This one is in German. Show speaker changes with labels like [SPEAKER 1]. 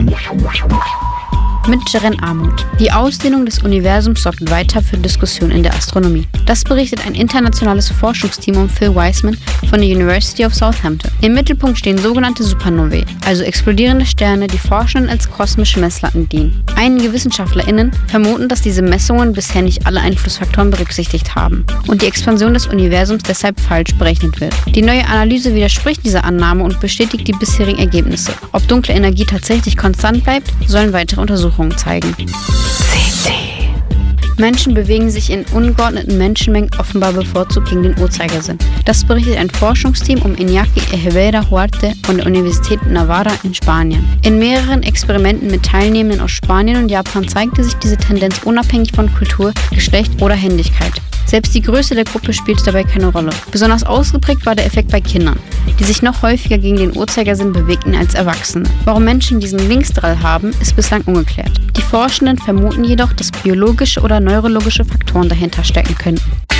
[SPEAKER 1] Mit Ceren Amut. Die Ausdehnung des Universums sorgt weiter für Diskussionen in der Astronomie. Das berichtet ein internationales Forschungsteam um Phil Wiseman von der University of Southampton. Im Mittelpunkt stehen sogenannte Supernovae, also explodierende Sterne, die Forschenden als kosmische Messlatten dienen. Einige WissenschaftlerInnen vermuten, dass diese Messungen bisher nicht alle Einflussfaktoren berücksichtigt haben und die Expansion des Universums deshalb falsch berechnet wird. Die neue Analyse widerspricht dieser Annahme und bestätigt die bisherigen Ergebnisse. Ob dunkle Energie tatsächlich konstant bleibt, sollen weitere Untersuchungen zeigen. Menschen bewegen sich in ungeordneten Menschenmengen offenbar bevorzugt gegen den Uhrzeigersinn. Das berichtet ein Forschungsteam um Iñaki Echeverría Huarte von der Universität Navarra in Spanien. In mehreren Experimenten mit Teilnehmenden aus Spanien und Japan zeigte sich diese Tendenz unabhängig von Kultur, Geschlecht oder Händigkeit. Selbst die Größe der Gruppe spielte dabei keine Rolle. Besonders ausgeprägt war der Effekt bei Kindern, die sich noch häufiger gegen den Uhrzeigersinn bewegten als Erwachsene. Warum Menschen diesen Linksdrall haben, ist bislang ungeklärt. Die Forschenden vermuten jedoch, dass biologische oder neurologische Faktoren dahinter stecken könnten.